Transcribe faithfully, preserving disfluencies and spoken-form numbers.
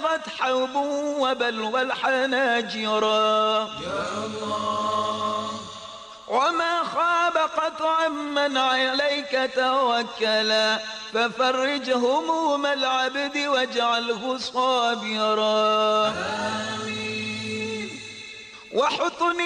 بلغت حوب وبلوى الحناجرا يا الله. وما خاب قطعا من عليك توكلا ففرج هموم العبد واجعله صابرا. آمين. وحطني